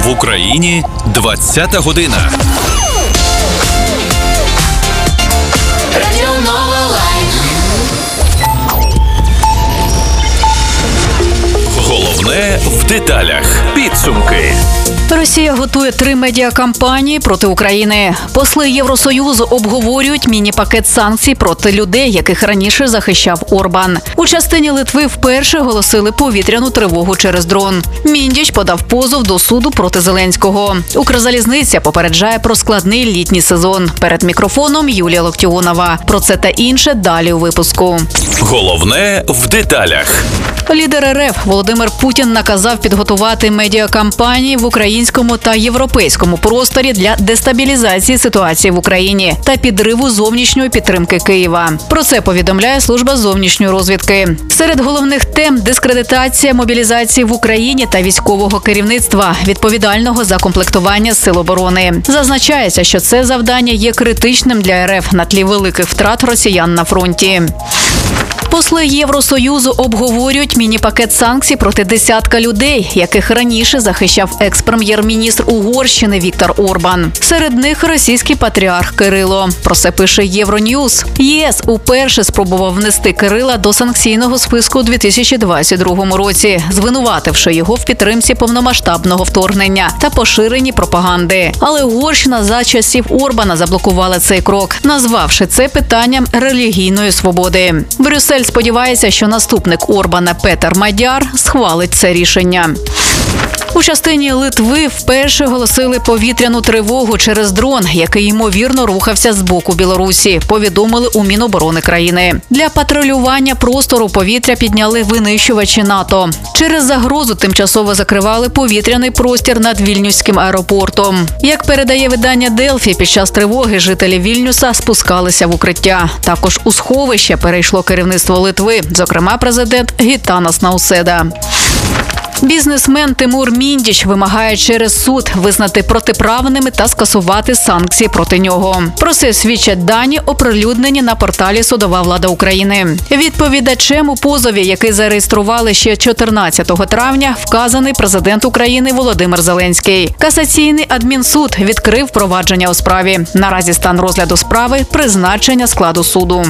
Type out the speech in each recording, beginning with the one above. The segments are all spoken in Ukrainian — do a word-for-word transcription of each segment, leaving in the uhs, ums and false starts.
В Україні двадцята година. Головне в деталях. Підсумки. Росія готує три медіакампанії проти України. Посли Євросоюзу обговорюють міні-пакет санкцій проти людей, яких раніше захищав Орбан. У частині Литви вперше оголосили повітряну тривогу через дрон. Міндіч подав позов до суду проти Зеленського. Укрзалізниця попереджає про складний літній сезон. Перед мікрофоном Юлія Локтіонова. Про це та інше далі у випуску. Головне в деталях. Лідер РФ Володимир Путін наказав підготувати медіакампанії в українському та європейському просторі для дестабілізації ситуації в Україні та підриву зовнішньої підтримки Києва. Про це повідомляє служба зовнішньої розвідки. Серед головних тем – дискредитація мобілізації в Україні та військового керівництва, відповідального за комплектування сил оборони. Зазначається, що це завдання є критичним для РФ на тлі великих втрат росіян на фронті. Посли Євросоюзу обговорюють міні-пакет санкцій проти десятка людей, яких раніше захищав екс-прем'єр-міністр Угорщини Віктор Орбан. Серед них російський патріарх Кирило. Про це пише Євроньюз. ЄС уперше спробував внести Кирила до санкційного списку у дві тисячі двадцять другому році, звинувативши його в підтримці повномасштабного вторгнення та поширенні пропаганди. Але Угорщина за часів Орбана заблокувала цей крок, назвавши це питанням релігійної свободи. Брюссель сподівається, що наступник Орбана Петер Мадяр схвалить це рішення. У частині Литви вперше оголосили повітряну тривогу через дрон, який, ймовірно, рухався з боку Білорусі, повідомили у Міноборони країни. Для патрулювання простору повітря підняли винищувачі НАТО. Через загрозу тимчасово закривали повітряний простір над Вільнюським аеропортом. Як передає видання Делфі, під час тривоги жителі Вільнюса спускалися в укриття. Також у сховище перейшло керівництво Литви, зокрема президент Гітанас Науседа. Бізнесмен Тимур Міндіч вимагає через суд визнати протиправними та скасувати санкції проти нього. Про це свідчать дані, оприлюднені на порталі «Судова влада України». Відповідачем у позові, який зареєстрували ще чотирнадцятого травня, вказаний президент України Володимир Зеленський. Касаційний адмінсуд відкрив провадження у справі. Наразі стан розгляду справи – призначення складу суду.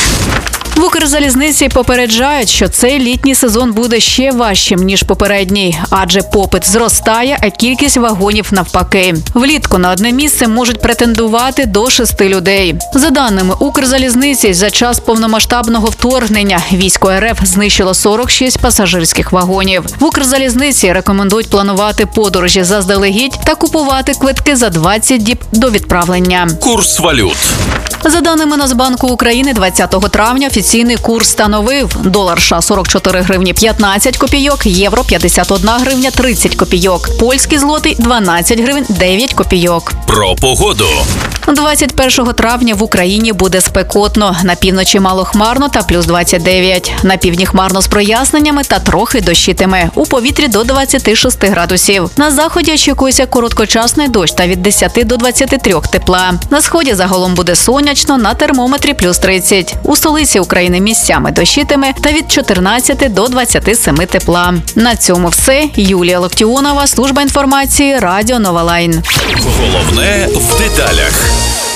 В Укрзалізниці попереджають, що цей літній сезон буде ще важчим, ніж попередній, адже попит зростає, а кількість вагонів навпаки. Влітку на одне місце можуть претендувати до шести людей. За даними Укрзалізниці, за час повномасштабного вторгнення військо РФ знищило сорок шість пасажирських вагонів. В Укрзалізниці рекомендують планувати подорожі заздалегідь та купувати квитки за двадцять діб до відправлення. Курс валют. За даними Нацбанку України, двадцятого травня офіційний курс становив: долар США сорок чотири гривні п'ятнадцять копійок, євро п'ятдесят одна гривня тридцять копійок, польський злотий дванадцять гривень дев'ять копійок. Про погоду. двадцять першого травня в Україні буде спекотно. На півночі малохмарно та плюс двадцять дев'ять. На півдні хмарно з проясненнями та трохи дощитиме. У повітрі до двадцяти шести градусів. На заході очікується короткочасний дощ та від десяти до двадцяти трьох тепла. На сході загалом буде сонячно, на термометрі плюс тридцять. У столиці України місцями дощитиме та від чотирнадцяти до двадцяти семи тепла. На цьому все. Юлія Локтіонова, служба інформації, Радіо Нова Лайн. Головне в деталях.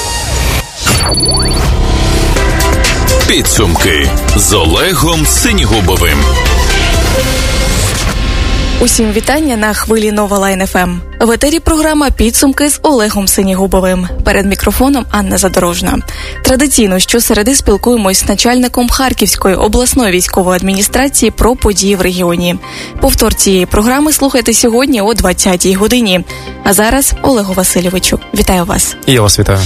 Підсумки з Олегом Синігубовим. Усім вітання на хвилі Нова Лайн еф ем. В етері програма «Підсумки» з Олегом Синігубовим. Перед мікрофоном Анна Задорожна. Традиційно щосереди спілкуємось з начальником Харківської обласної військової адміністрації про події в регіоні. Повтор цієї програми слухайте сьогодні о двадцятій годині. А зараз Олегу Васильовичу. Вітаю вас. Я вас вітаю.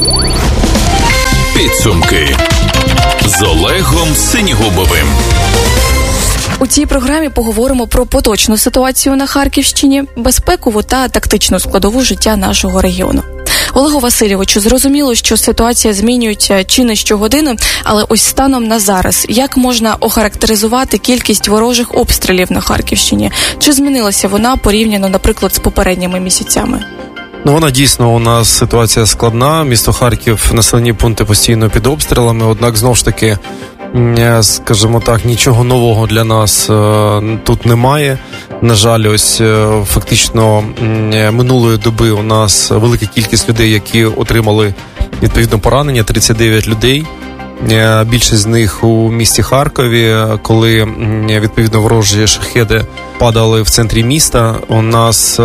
Підсумки з Олегом Синігубовим. У цій програмі поговоримо про поточну ситуацію на Харківщині, безпекову та тактичну складову життя нашого регіону. Олегу Васильовичу, зрозуміло, що ситуація змінюється чи не щогодини, але ось станом на зараз, як можна охарактеризувати кількість ворожих обстрілів на Харківщині? Чи змінилася вона порівняно, наприклад, з попередніми місяцями? Ну, вона дійсно, у нас ситуація складна. Місто Харків, населені пункти постійно під обстрілами, однак, знову ж таки, скажімо так, нічого нового для нас тут немає. На жаль, ось фактично минулої доби у нас велика кількість людей, які отримали відповідно поранення, тридцять дев'ять людей. Більшість з них у місті Харкові, коли відповідно ворожі шахеди падали в центрі міста. У нас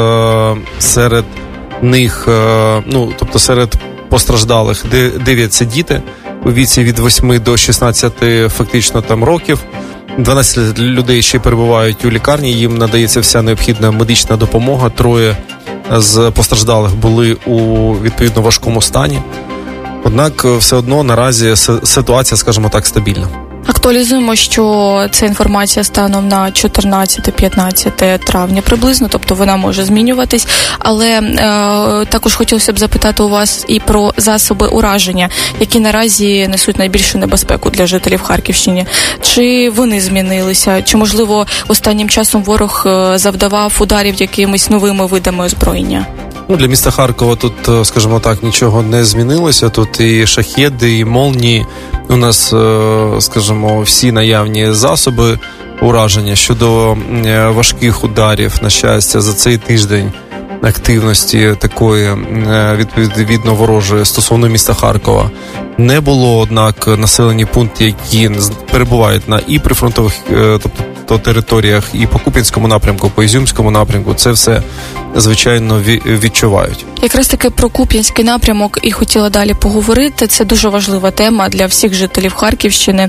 серед них, ну тобто серед постраждалих дев'ять це діти у віці від восьми до шістнадцяти фактично там років. дванадцять людей ще перебувають у лікарні, їм надається вся необхідна медична допомога. Троє з постраждалих були у відповідно важкому стані. Однак все одно наразі ситуація, скажімо так, стабільна. Актуалізуємо, що це інформація станом на чотирнадцяте-п'ятнадцяте травня приблизно, тобто вона може змінюватись, але е, також хотілося б запитати у вас і про засоби ураження, які наразі несуть найбільшу небезпеку для жителів Харківщини. Чи вони змінилися? Чи, можливо, останнім часом ворог завдавав ударів якимись новими видами озброєння? Ну, для міста Харкова тут, скажімо так, нічого не змінилося. Тут і шахеди, і молнії. У нас, скажімо, всі наявні засоби ураження. Щодо важких ударів, на щастя, за цей тиждень активності такої відповідно ворожої стосовно міста Харкова не було. Однак населені пункти, які перебувають на і прифронтових, тобто територіях, і по Куп'янському напрямку, по Ізюмському напрямку, це все, звичайно, відчувають. Якраз таки про Куп'янський напрямок і хотіла далі поговорити. Це дуже важлива тема для всіх жителів Харківщини.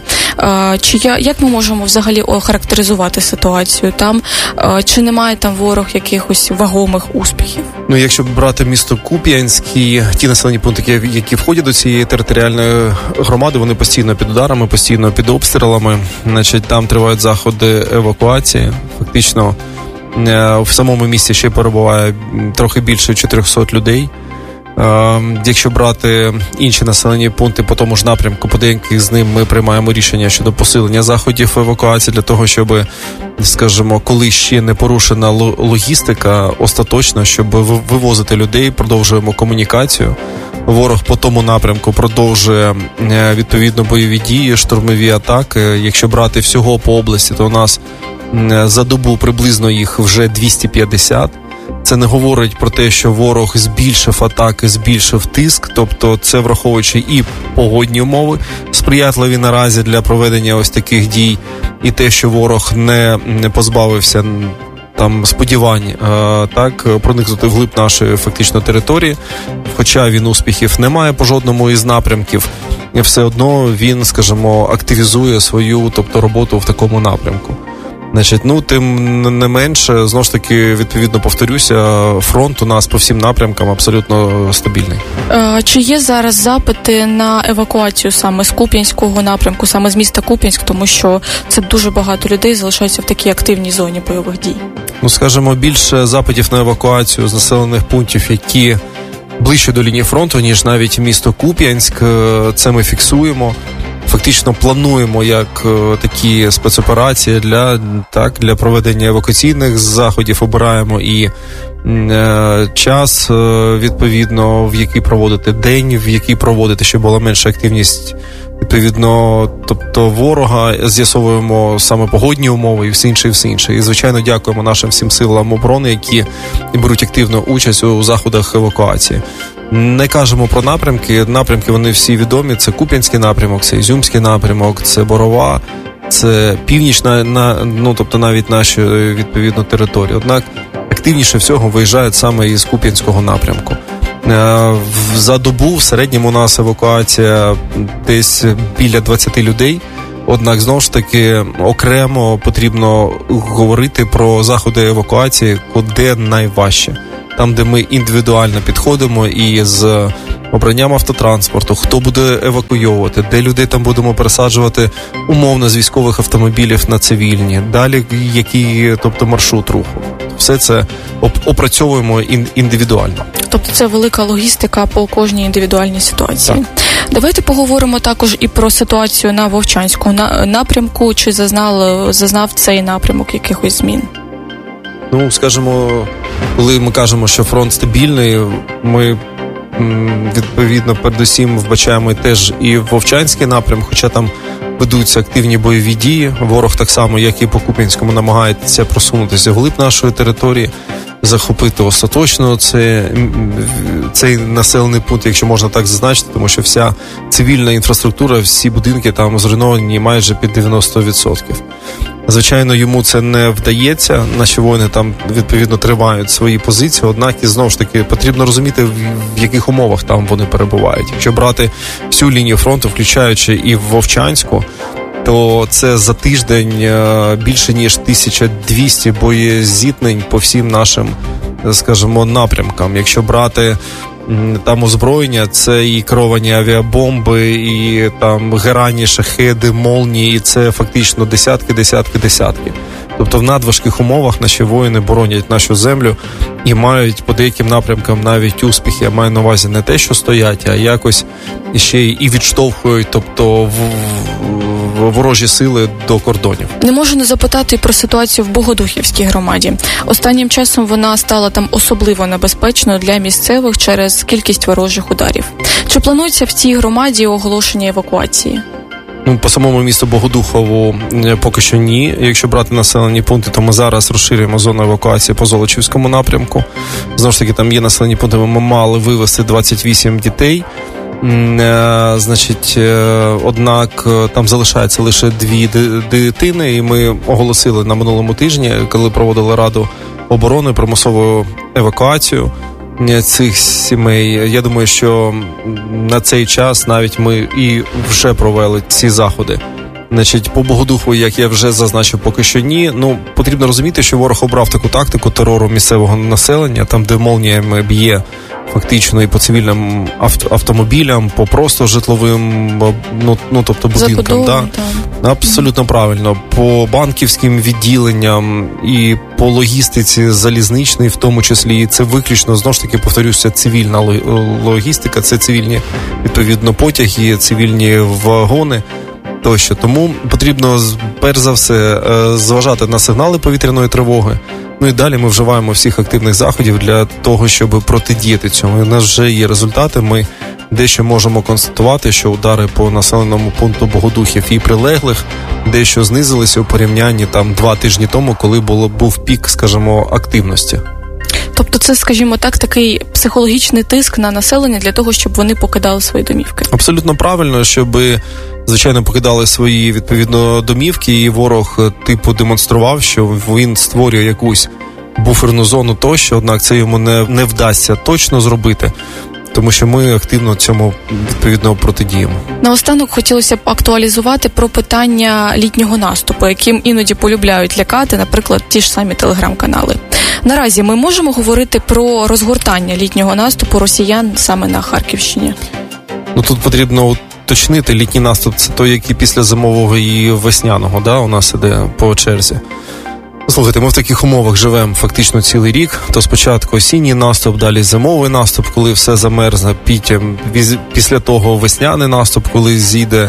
Чи я, як ми можемо взагалі охарактеризувати ситуацію там? Чи немає там ворог якихось вагомих успіхів? Ну, якщо брати місто Куп'янськ і ті населені пункти, які входять до цієї територіальної громади, вони постійно під ударами, постійно під обстрілами. Значить, там тривають заходи евакуації. Фактично, в самому місті ще перебуває трохи більше чотирьохсот людей. Якщо брати інші населені пункти по тому ж напрямку, по деяких з ним ми приймаємо рішення щодо посилення заходів евакуації для того, щоб, скажімо, коли ще не порушена логістика остаточно, щоб вивозити людей, продовжуємо комунікацію. Ворог по тому напрямку продовжує відповідно бойові дії, штурмові атаки. Якщо брати всього по області, то у нас за добу приблизно їх вже двісті п'ятдесят. Це не говорить про те, що ворог збільшив атаки, збільшив тиск, тобто це враховуючи і погодні умови, сприятливі наразі для проведення ось таких дій, і те, що ворог не, не позбавився там сподівань так проникнути вглиб нашої фактично території, хоча він успіхів не має по жодному із напрямків, все одно він, скажімо, активізує свою, тобто роботу в такому напрямку. Значить, ну, тим не менше, знову ж таки, відповідно, повторюся, фронт у нас по всім напрямкам абсолютно стабільний. Чи є зараз запити на евакуацію саме з Куп'янського напрямку, саме з міста Куп'янськ, тому що це дуже багато людей залишаються в такій активній зоні бойових дій? Ну, скажімо, більше запитів на евакуацію з населених пунктів, які ближче до лінії фронту, ніж навіть місто Куп'янськ, це ми фіксуємо. Фактично плануємо як е, такі спецоперації для, так, для проведення евакуаційних заходів, обираємо і е, час, е, відповідно, в який проводити день, в який проводити, щоб була менша активність, відповідно, тобто ворога, з'ясовуємо саме погодні умови і все інше, і все інше. І, звичайно, дякуємо нашим всім силам оборони, які беруть активну участь у заходах евакуації. Не кажемо про напрямки. Напрямки, вони всі відомі. Це Куп'янський напрямок, це Ізюмський напрямок, це Борова, це північна, на, ну, тобто навіть наші, відповідно, території. Однак активніше всього виїжджають саме із Куп'янського напрямку. За добу в середньому у нас евакуація десь біля двадцять людей. Однак, знову ж таки, окремо потрібно говорити про заходи евакуації, куди найважче. Там, де ми індивідуально підходимо і з обранням автотранспорту, хто буде евакуйовувати, де людей там будемо пересаджувати умовно з військових автомобілів на цивільні, далі який, тобто маршрут руху. Все це опрацьовуємо індивідуально. Тобто це велика логістика по кожній індивідуальній ситуації. Так. Давайте поговоримо також і про ситуацію на Вовчанському напрямку. Чи зазнав, зазнав цей напрямок якихось змін? Ну, скажімо, коли ми кажемо, що фронт стабільний, ми, відповідно, передусім вбачаємо теж і Вовчанський напрям, хоча там ведуться активні бойові дії. Ворог так само, як і по Куп'янському, намагається просунутися вглиб нашої території, захопити остаточно це, цей населений пункт, якщо можна так зазначити, тому що вся цивільна інфраструктура, всі будинки там зруйновані майже під дев'яносто відсотків. Звичайно, йому це не вдається, наші воїни там, відповідно, тримають свої позиції, однак, і знову ж таки, потрібно розуміти, в яких умовах там вони перебувають. Якщо брати всю лінію фронту, включаючи і Вовчанську, то це за тиждень більше ніж тисяча двісті боєзіткнень по всім нашим, скажімо, напрямкам. Якщо брати там озброєння, це і керовані авіабомби, і там герані, шахеди, молнії, і це фактично десятки, десятки, десятки. Тобто в надважких умовах наші воїни боронять нашу землю і мають по деяким напрямкам навіть успіхи. Я маю на увазі не те, що стоять, а якось ще і відштовхують, тобто в ворожі сили до кордонів. Не можу не запитати про ситуацію в Богодухівській громаді. Останнім часом вона стала там особливо небезпечною для місцевих через кількість ворожих ударів. Чи планується в цій громаді оголошення евакуації? Ну, по самому місту Богодухову поки що ні. Якщо брати населені пункти, то ми зараз розширюємо зону евакуації по Золочівському напрямку. Знову ж таки, там є населені пункти, ми мали вивезти двадцять вісім дітей. Значить, однак там залишається лише дві дитини, і ми оголосили на минулому тижні, коли проводили Раду оборони, примусову евакуацію цих сімей. Я думаю, що на цей час навіть ми і вже провели ці заходи. Значить, по Богодуху, як я вже зазначив, поки що ні. Ну, потрібно розуміти, що ворог обрав таку тактику терору місцевого населення, там, де молніями б'є фактично і по цивільним автомобілям, по просто житловим, ну, ну тобто будинкам. Да? Абсолютно правильно. По банківським відділенням і по логістиці залізничній, в тому числі, і це виключно, знову ж таки, повторюся, цивільна логістика, це цивільні, відповідно, потяги, цивільні вагони. Тощо. Тому потрібно, перш за все, зважати на сигнали повітряної тривоги. Ну і далі ми вживаємо всіх активних заходів для того, щоб протидіяти цьому. У нас вже є результати. Ми дещо можемо констатувати, що удари по населеному пункту Богодухів і прилеглих дещо знизилися у порівнянні там два тижні тому, коли було, був пік, скажімо, активності. Тобто це, скажімо так, такий психологічний тиск на населення для того, щоб вони покидали свої домівки? Абсолютно правильно, щоб, звичайно, покидали свої, відповідно, домівки, і ворог типу демонстрував, що він створює якусь буферну зону тощо, однак це йому не, не вдасться точно зробити, тому що ми активно цьому, відповідно, протидіємо. Наостанок хотілося б актуалізувати про питання літнього наступу, яким іноді полюбляють лякати, наприклад, ті ж самі телеграм-канали. Наразі ми можемо говорити про розгортання літнього наступу росіян саме на Харківщині? Ну, тут потрібно уточнити, літній наступ – це той, який після зимового і весняного, да, у нас іде по черзі. Слухайте, ми в таких умовах живемо фактично цілий рік. То спочатку осінній наступ, далі зимовий наступ, коли все замерзне, потім після того весняний наступ, коли зійде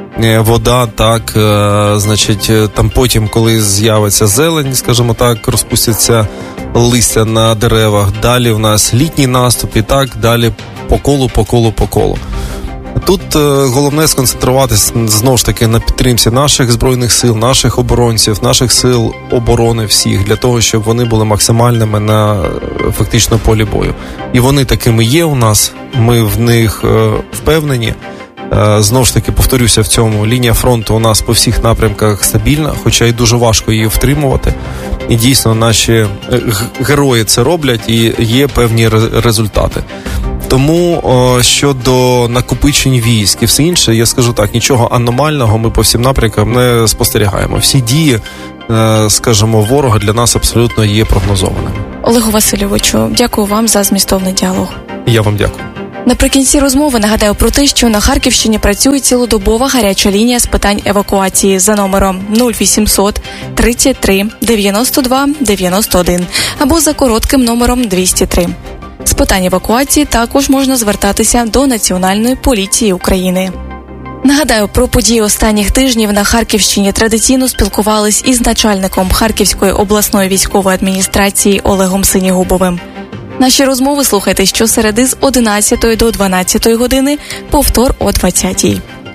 вода, так, е, значить, там потім, коли з'явиться зелень, скажімо так, розпустяться листя на деревах, далі в нас літній наступ і так далі по колу, по колу, по колу. Тут е, головне сконцентруватися знову ж таки на підтримці наших збройних сил, наших оборонців, наших сил оборони всіх, для того, щоб вони були максимальними на фактично полі бою. І вони такими є у нас, ми в них е, впевнені. Е, знову ж таки, повторюся в цьому, лінія фронту у нас по всіх напрямках стабільна, хоча й дуже важко її втримувати. І дійсно наші герої це роблять і є певні результати. Тому о, щодо накопичень військ і все інше, я скажу так, нічого аномального ми по всім напрямкам не спостерігаємо. Всі дії, е, скажімо, ворога для нас абсолютно є прогнозованими. Олегу Васильовичу, дякую вам за змістовний діалог. Я вам дякую. Наприкінці розмови нагадаю про те, що на Харківщині працює цілодобова гаряча лінія з питань евакуації за номером нуль вісімсот тридцять три дев'яносто два дев'яносто один або за коротким номером двісті три. З питань евакуації також можна звертатися до Національної поліції України. Нагадаю, про події останніх тижнів на Харківщині традиційно спілкувались із начальником Харківської обласної військової адміністрації Олегом Синігубовим. Наші розмови слухайте щосереди з одинадцятої до дванадцятої години, повтор о двадцятій.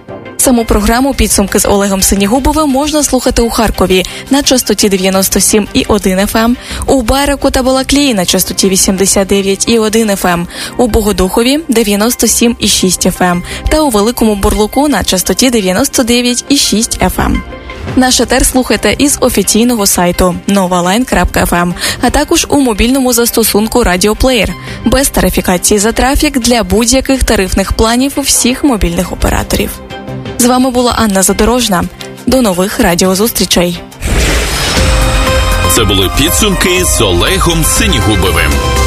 Саму програму «Підсумки з Олегом Синігубовим» можна слухати у Харкові на частоті дев'яносто сім і один еф ем, у Байраку та Балаклії на частоті вісімдесят дев'ять і один еф ем, у Богодухові дев'яносто сім і шість еф ем та у Великому Бурлуку на частоті дев'яносто дев'ять і шість еф ем. Наш етер слухайте із офіційного сайту новалайн крапка еф ем, а також у мобільному застосунку «Радіоплеєр» без тарифікації за трафік для будь-яких тарифних планів всіх мобільних операторів. З вами була Анна Задорожна. До нових радіозустрічей. Це були підсумки з Олегом Синігубовим.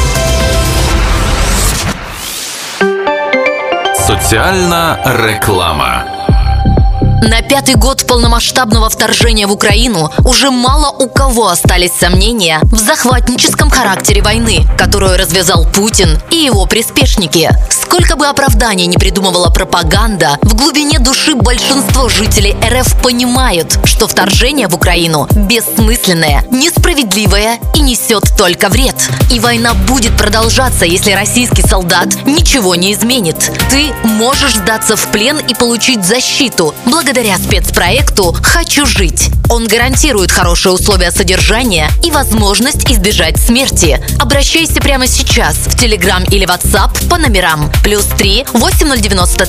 Соціальна реклама. На пятый год полномасштабного вторжения в Украину уже мало у кого остались сомнения в захватническом характере войны, которую развязал Путин и его приспешники. Сколько бы оправданий не придумывала пропаганда, в глубине души большинство жителей эр эф понимают, что вторжение в Украину бессмысленное, несправедливое и несет только вред. И война будет продолжаться, если российский солдат ничего не изменит. Ты можешь сдаться в плен и получить защиту благодаря спецпроекту «Хочу жить». Он гарантирует хорошие условия содержания и возможность избежать смерти. Обращайся прямо сейчас в Telegram или WhatsApp по номерам плюс три восемь ноль девяносто